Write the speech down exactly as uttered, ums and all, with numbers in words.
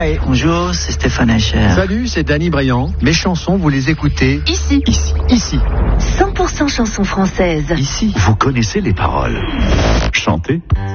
Hey, bonjour, c'est Stéphane Echer. Salut, c'est Danny Briand. Mes chansons, vous les écoutez Ici. Ici. Ici. cent pour cent chansons françaises. Ici. Vous connaissez les paroles. Chantez.